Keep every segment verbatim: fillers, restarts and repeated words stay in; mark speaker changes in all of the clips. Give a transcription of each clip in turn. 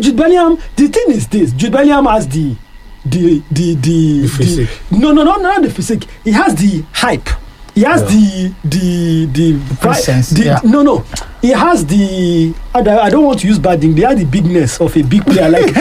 Speaker 1: Jude Bellingham. The thing is this: Jude Bellingham has the, the, the, the,
Speaker 2: the physique.
Speaker 1: The, no, no, no, not the physique. He has the hype. He has yeah. the the the,
Speaker 3: presence.
Speaker 1: The,
Speaker 3: yeah.
Speaker 1: No, no. He has the. I, I don't want to use bad thing. They have the bigness of a big player. Like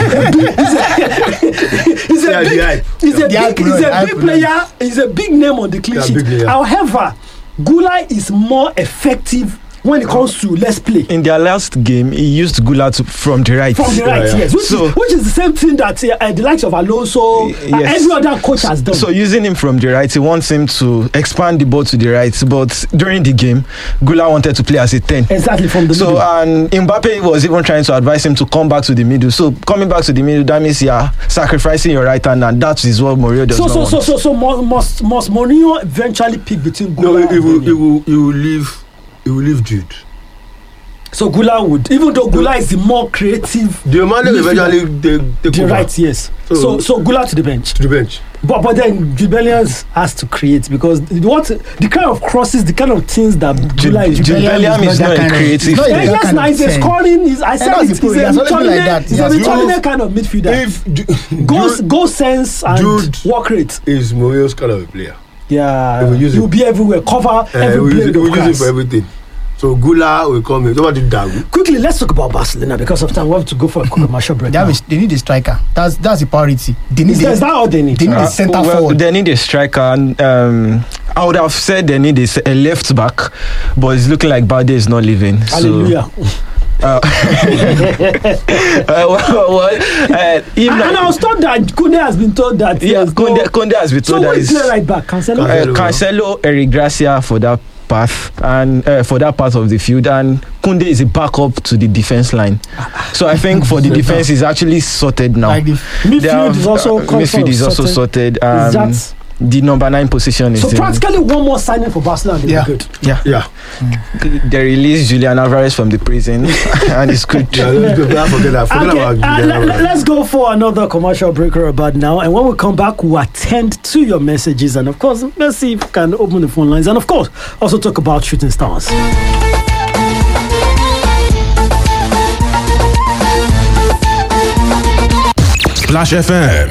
Speaker 1: he's a, he's a
Speaker 2: yeah,
Speaker 1: big, he's a
Speaker 3: yeah,
Speaker 1: big, he's a big player. He's a big name on the clean
Speaker 2: yeah,
Speaker 1: sheet. However, Gula is more effective when it comes to let's play.
Speaker 4: In their last game, he used Gula to, from the right.
Speaker 1: From the right, yeah, yeah. yes. Which,
Speaker 4: so,
Speaker 1: is, which is the same thing that uh, the likes of Alonso, yes. uh, every other coach has done.
Speaker 4: So using him from the right, he wants him to expand the ball to the right. But during the game, Gula wanted to play as a ten.
Speaker 1: Exactly, from the
Speaker 4: so,
Speaker 1: middle.
Speaker 4: So and Mbappe was even trying to advise him to come back to the middle. So coming back to the middle, that means you are sacrificing your right hand, and that is what Mourinho does
Speaker 1: so,
Speaker 4: not
Speaker 1: so,
Speaker 4: want.
Speaker 1: So, so, so, so must must Mourinho eventually pick between Gula
Speaker 2: no,
Speaker 1: and
Speaker 2: it will,
Speaker 1: Mourinho?
Speaker 2: it will, it will leave, it will leave Jude.
Speaker 1: So Gula would, even though Gula is the more creative.
Speaker 2: The man eventually take
Speaker 1: the
Speaker 2: over.
Speaker 1: Right, yes. So, so, so Gula to the bench.
Speaker 2: To the bench.
Speaker 1: But but then Jude Bellingham has to create because what the kind of crosses, the kind of things that Gula is.
Speaker 4: Jude Bellingham is not a creative.
Speaker 1: No, yes, now he's a scoring. He's, I said he's, he's a Victorine, he's a Victorine kind of midfielder.
Speaker 2: If
Speaker 1: goal goal sense and
Speaker 2: Jude
Speaker 1: work rate
Speaker 2: is Mourinho's kind of a player.
Speaker 1: Yeah, he'll be everywhere, cover uh, every
Speaker 2: we
Speaker 1: blade
Speaker 2: use,
Speaker 1: of
Speaker 2: we use it for everything. So Gula will come in. Don't Dagu.
Speaker 1: Quickly, let's talk about Barcelona because of time. We have to go for a commercial break.
Speaker 3: They, have a, they need a striker. That's that's a priority. They need.
Speaker 1: Is,
Speaker 3: a,
Speaker 1: is that all they need?
Speaker 3: They need
Speaker 4: uh,
Speaker 3: a centre
Speaker 4: well,
Speaker 3: forward.
Speaker 4: They need a striker. And, um, I would have said they need a, a left back, but it's looking like Balde is not leaving.
Speaker 1: Hallelujah.
Speaker 4: So, uh, uh, well, well, uh,
Speaker 1: and, and I was told that Kunde has been told that.
Speaker 4: Yeah, Kunde, no, Kunde has been told
Speaker 1: so
Speaker 4: that.
Speaker 1: So who play right back? Cancelo.
Speaker 4: Uh, Cancelo, Eric Garcia for that path and uh, for that part of the field, and Kunde is a backup to the defense line. So I think for the defense is actually sorted now.
Speaker 3: Like the
Speaker 1: midfield have, is also
Speaker 4: uh, midfield is also sorted. Um, the number nine position is
Speaker 1: so practically one more signing for Barcelona.
Speaker 3: Yeah.
Speaker 1: Good.
Speaker 4: Yeah,
Speaker 2: yeah.
Speaker 4: Mm. They released Julian Alvarez from the prison, and it's good.
Speaker 2: Yeah, let's go. Forget that. Forget
Speaker 1: okay,
Speaker 2: about
Speaker 1: uh, let, let's go for another commercial break about now, and when we come back, we'll attend to your messages, and of course, let's see if we can open the phone lines, and of course, also talk about shooting stars.
Speaker 5: Splash F M